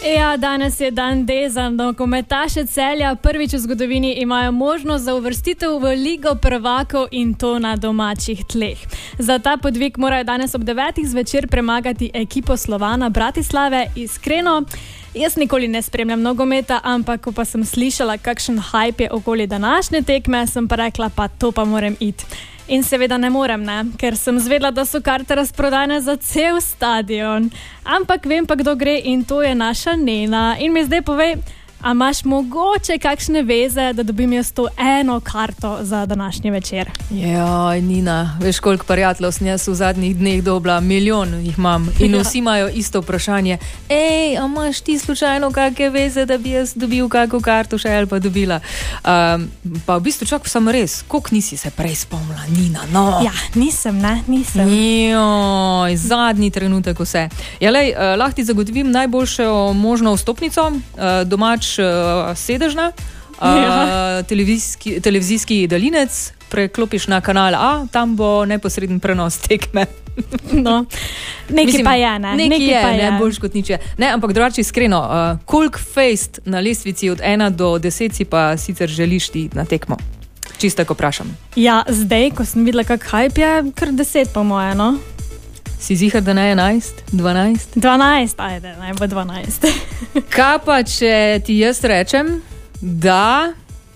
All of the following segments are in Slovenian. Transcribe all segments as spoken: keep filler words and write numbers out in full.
Ja, danes je dan D za nogometaše Celja. Prvič v zgodovini imajo možnost za uvrstitev v Ligo prvakov in to na domačih tleh. Za ta podvig morajo danes ob devetih zvečer premagati ekipo Slovana Bratislave. Iskreno, jaz nikoli ne spremljam nogometa, ampak ko pa sem slišala, kakšen hype je okoli današnje tekme, sem pa rekla, pa to pa moram iti. In seveda ne morem, ne, ker sem zvedla, da so karte razprodane za cel stadion. Ampak vem pa, kdo gre in to je naša Nena. In mi zdaj povej, a imaš mogoče kakšne veze, da dobim jaz to eno karto za današnji večer? Jaj, Nina, veš koliko prijateljev sem jaz v zadnjih dneh dobila, milijon jih imam in vsi imajo isto vprašanje. Ej, a imaš ti slučajno kakve veze, da bi jaz dobil kakvo karto še ali pa dobila? Um, pa v bistvu čak sem res, koliko nisi se prej spomnila, Nina, no? Ja, nisem, ne, nisem. Joj, zadnji trenutek vse. Ja, lej, uh, lahko ti zagotovim najboljšo možno vstopnico, uh, domač sedežna, ja. televizijski, televizijski daljinec, preklopiš na kanal A, tam bo neposreden prenos tekme. No, nekaj Mislim, pa je, ne? Nekaj nekaj je, pa je. ne, boljš kot nič je. Ne, ampak drugače iskreno, uh, koliko fejst na lestvici od ena do deset si pa sicer želiš ti na tekmo? Čisto tako vprašam. Ja, zdaj, ko sem videla, kak hype je, kar deset po moje, no? Si zihar, da ne enajst, dvanajst? dvanajst, ajde, naj bo dvanajst. Kaj pa, če ti jaz rečem, da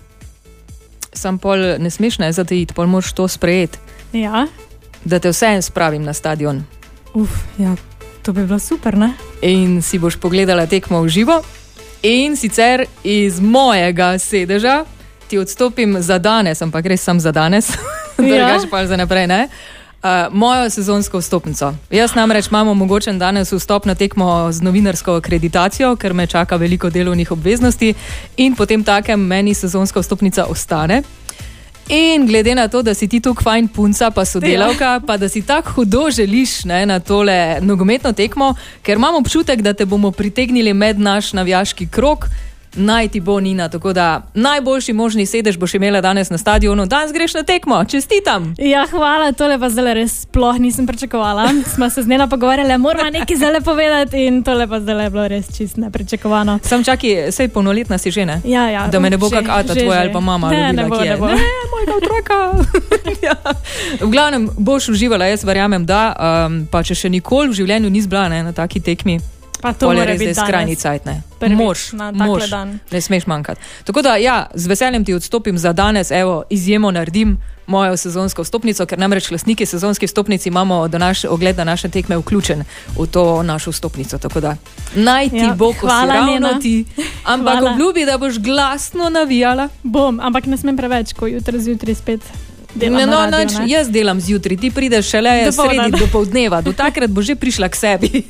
sam pol ne smeš ne za te iti, pol moraš to sprejeti. Ja. Da te vseeno spravim na stadion. Uf, ja, to bi bilo super, ne? In si boš pogledala tekmo v živo in sicer iz mojega sedeža ti odstopim za danes, ampak res sam za danes, ja. Drugače pa za naprej, ne? Uh, mojo sezonsko vstopnico. Jaz namreč imam omogočen danes vstop na tekmo z novinarsko akreditacijo, ker me čaka veliko delovnih obveznosti in potem takem meni sezonska vstopnica ostane. In glede na to, da si ti tukaj fajn punca pa sodelavka, pa da si tako hudo želiš, ne, na tole nogometno tekmo, ker imam občutek, da te bomo pritegnili med naš navijaški krog, naj ti bo, Nina, tako da najboljši možni sedež boš imela danes na stadionu, danes greš na tekmo, čestitam. Ja, hvala, tole pa zdaj res sploh nisem pričakovala. Smo se z Neno pogovarjali, moramo nekaj zdaj povedati in tole pa zdaj je bilo res čist nepričakovano. Sam čaki, sej polnoletna si že, ne? Ja, ja. Da me ne bo že, kak ata že, tvoja že. ali pa mama ne, ljubila, ne bo, ki je. Ne, bo. Ne, mojega otroka. Ja. V glavnem, boš uživala, jaz verjamem, da, um, pa če še nikoli v življenju nis bila, ne, na taki tekmi, pa to mora biti skrajni cajt, ne. Moš, moš, ne smeš manjkati. Tako da, ja, z veseljem ti odstopim za danes, evo, izjemo naredim mojo sezonsko vstopnico, ker namreč lastniki sezonski vstopnici imamo do naš, ogled na naše tekme vključen v to našo vstopnico, tako da naj ti ja, bo, ko si ravno ti, ampak hvala. Obljubi, da boš glasno navijala. Bom, ampak ne smem preveč, ko jutri zjutraj spet Ne, no, radio, nač, jaz delam zjutraj, ti prideš šele sredi do poldneva, do takrat bo že prišla k sebi.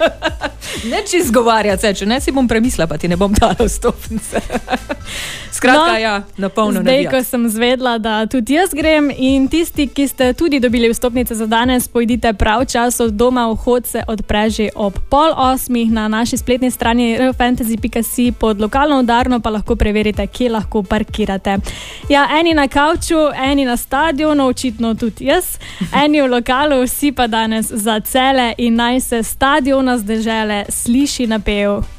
Neč izgovarjati se, če ne si bom premislila, pa ti ne bom dala vstopnice. Skratka, no, ja, na polno navijati. Zdaj, ko sem zvedla, da tudi jaz grem in tisti, ki ste tudi dobili vstopnice za danes, pojdite prav čas od doma, vhod se odpre že ob pol osmih na naši spletni strani r fantasy pika si, pod lokalno udarno pa lahko preverite, kje lahko parkirate. Ja, eni na kavču, eni na stadionu, očitno tudi jaz, eni v lokalu, vsi pa danes za Celje in naj se stadiona z dežele sliši napev